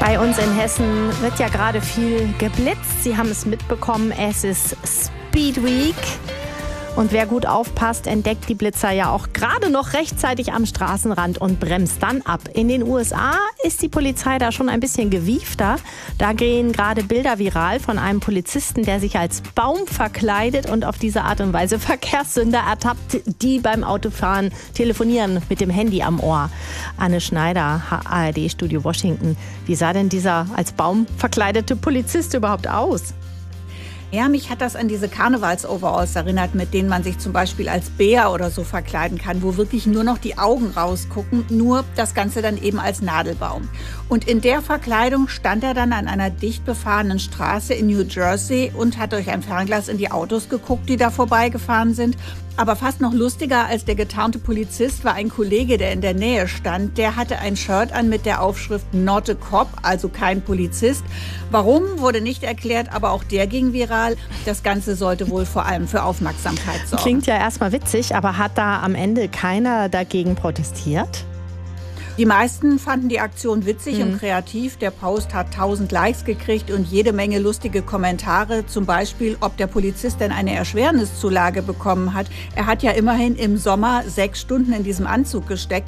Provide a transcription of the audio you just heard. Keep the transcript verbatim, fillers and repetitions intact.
Bei uns in Hessen wird ja gerade viel geblitzt. Sie haben es mitbekommen, es ist Speed Week. Und wer gut aufpasst, entdeckt die Blitzer ja auch gerade noch rechtzeitig am Straßenrand und bremst dann ab. In den U S A ist die Polizei da schon ein bisschen gewiefter. Da gehen gerade Bilder viral von einem Polizisten, der sich als Baum verkleidet und auf diese Art und Weise Verkehrssünder ertappt, die beim Autofahren telefonieren mit dem Handy am Ohr. Anne Schneider, A R D-Studio Washington. Wie sah denn dieser als Baum verkleidete Polizist überhaupt aus? Ja, mich hat das an diese Karnevals-Overalls erinnert, mit denen man sich zum Beispiel als Bär oder so verkleiden kann, wo wirklich nur noch die Augen rausgucken, nur das Ganze dann eben als Nadelbaum. Und in der Verkleidung stand er dann an einer dicht befahrenen Straße in New Jersey und hat durch ein Fernglas in die Autos geguckt, die da vorbeigefahren sind. Aber fast noch lustiger als der getarnte Polizist war ein Kollege, der in der Nähe stand. Der hatte ein Shirt an mit der Aufschrift Not a Cop, also kein Polizist. Warum, wurde nicht erklärt, aber auch der ging viral. Das Ganze sollte wohl vor allem für Aufmerksamkeit sorgen. Klingt ja erstmal witzig, aber hat da am Ende keiner dagegen protestiert? Die meisten fanden die Aktion witzig Mhm. und kreativ. Der Post hat tausend Likes gekriegt und jede Menge lustige Kommentare. Zum Beispiel, ob der Polizist denn eine Erschwerniszulage bekommen hat. Er hat ja immerhin im Sommer sechs Stunden in diesem Anzug gesteckt.